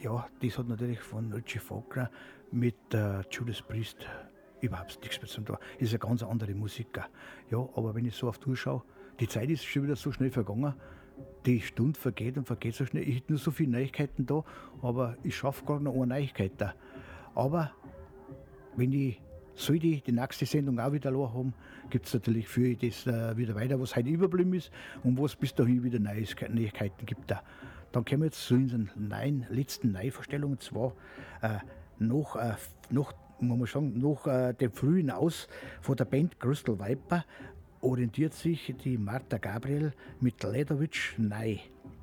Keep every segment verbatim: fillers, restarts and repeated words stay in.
Ja, das hat natürlich von Richie Faulkner mit äh, Judas Priest überhaupt nichts mehr zu tun. Das ist eine ganz andere Musiker. Ja, aber wenn ich so auf die Uhr schaue, die Zeit ist schon wieder so schnell vergangen. Die Stunde vergeht und vergeht so schnell. Ich hätte nur so viele Neuigkeiten da, aber ich schaffe gar noch eine Neuigkeit da. Aber wenn ich sollte ich die nächste Sendung auch wieder haben, gibt es natürlich für das äh, wieder weiter, was heute überblieben ist und was bis dahin wieder Neues, Neuigkeiten gibt. Da. Dann kommen wir jetzt zu unseren neuen, letzten Neuvorstellungen, und zwar äh, nach, äh, nach, muss man sagen, nach äh, dem frühen Aus von der Band Crystal Viper orientiert sich die Marta Gabriel mit Leatherwitch neu.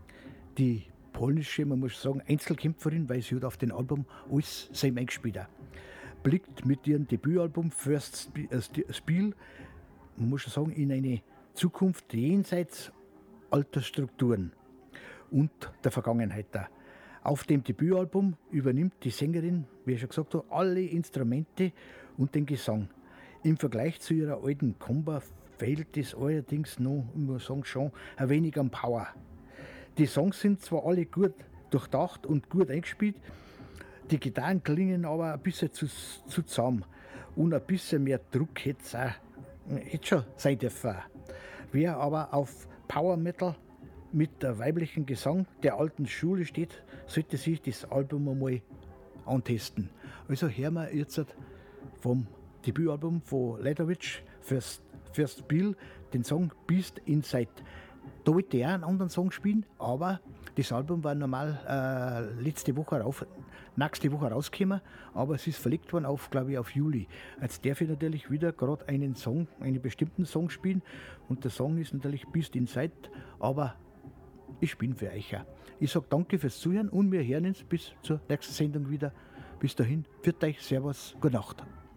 Die polnische, man muss sagen, Einzelkämpferin, weil sie hat auf dem Album alles selber eingespielt hat. Blickt mit ihrem Debütalbum First Spiel, man muss schon sagen, in eine Zukunft jenseits alter Strukturen und der Vergangenheit. Auf dem Debütalbum übernimmt die Sängerin, wie ich schon gesagt habe, alle Instrumente und den Gesang. Im Vergleich zu ihrer alten Comba fehlt es allerdings noch, ich muss sagen, schon ein wenig an Power. Die Songs sind zwar alle gut durchdacht und gut eingespielt, die Gitarren klingen aber ein bisschen zu, zu zahm und ein bisschen mehr Druck hätte es auch hätte schon sein dürfen. Wer aber auf Power Metal mit der weiblichen Gesang der alten Schule steht, sollte sich das Album einmal antesten. Also hören wir jetzt vom Debütalbum von Leatherwitch First, First Spiel den Song Beast Inside. Da wollte ich auch einen anderen Song spielen, aber das Album war normal äh, letzte Woche rauf, nächste Woche rausgekommen, aber es ist verlegt worden auf, glaube ich, auf Juli. Jetzt darf ich natürlich wieder gerade einen Song, einen bestimmten Song spielen und der Song ist natürlich Beast Inside, aber ich bin für euch. Ich sage danke fürs Zuhören und wir hören uns bis zur nächsten Sendung wieder. Bis dahin, für euch, Servus, gute Nacht.